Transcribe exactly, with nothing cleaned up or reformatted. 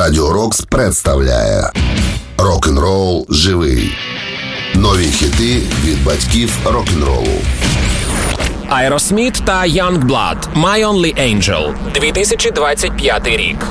Радіо Рокс представляє Рок-н-рол живий. Нові хіти від батьків рок-н-ролу. Aerosmith та Youngblood «My Only Angel», дві тисячі двадцять п'ятий рік.